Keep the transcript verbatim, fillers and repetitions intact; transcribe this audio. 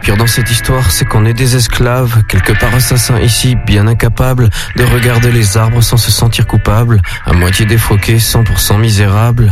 pire dans cette histoire, c'est qu'on est des esclaves, quelque part assassins ici, bien incapables de regarder les arbres sans se sentir coupables, à moitié défroqués, cent pour cent misérables.